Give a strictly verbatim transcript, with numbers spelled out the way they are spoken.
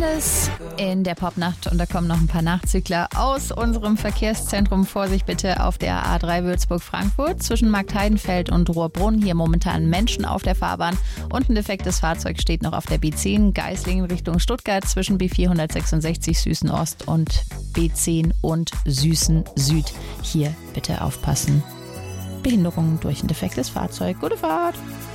Alice in der Popnacht und da kommen noch ein paar Nachzügler aus unserem Verkehrszentrum. Vorsicht bitte auf der A drei Würzburg-Frankfurt zwischen Marktheidenfeld und Rohrbrunn. Hier momentan Menschen auf der Fahrbahn und ein defektes Fahrzeug steht noch auf der B zehn Geislingen Richtung Stuttgart zwischen B vierhundertsechsundsechzig Süßen Ost und B zehn und Süßen Süd. Hier bitte aufpassen. Behinderung durch ein defektes Fahrzeug. Gute Fahrt!